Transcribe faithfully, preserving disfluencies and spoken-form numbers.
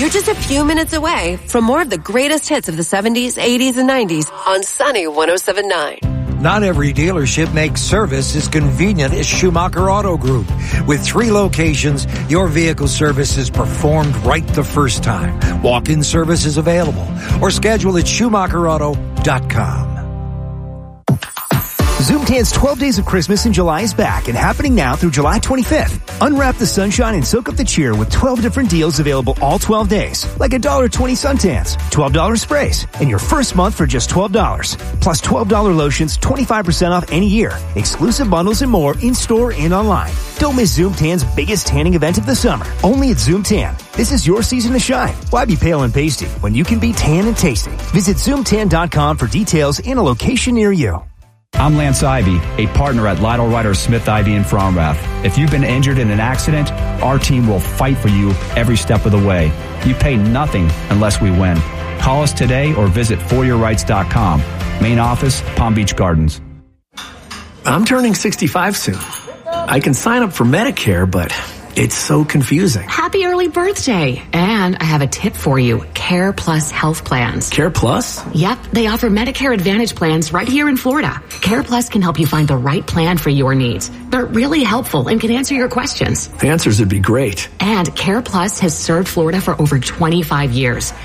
You're just a few minutes away from more of the greatest hits of the seventies, eighties, and nineties on Sunny one oh seven point nine. Not every dealership makes service as convenient as Schumacher Auto Group. With three locations, your vehicle service is performed right the first time. Walk-in service is available or schedule at Schumacher Auto dot com. Zoomtan's twelve Days of Christmas in July is back and happening now through July twenty-fifth. Unwrap the sunshine and soak up the cheer with twelve different deals available all twelve days, like one dollar twenty suntans, twelve dollars sprays, and your first month for just twelve dollars. Plus twelve dollars lotions, twenty-five percent off any year, exclusive bundles and more in-store and online. Don't miss Zoomtan's biggest tanning event of the summer, only at Zoomtan. This is your season to shine. Why be pale and pasty when you can be tan and tasty? Visit zoom tan dot com for details and a location near you. I'm Lance Ivy, a partner at Lytle Ryder Smith Ivy in Fromrath. If you've been injured in an accident, our team will fight for you every step of the way. You pay nothing unless we win. Call us today or visit for your rights dot com. Main office, Palm Beach Gardens. I'm turning sixty-five soon. I can sign up for Medicare, but it's so confusing. Happy early birthday. And I have a tip for you. Care Plus Health Plans. Care Plus? Yep, they offer Medicare Advantage plans right here in Florida. Care Plus can help you find the right plan for your needs. They're really helpful and can answer your questions. Answers would be great. And Care Plus has served Florida for over twenty-five years.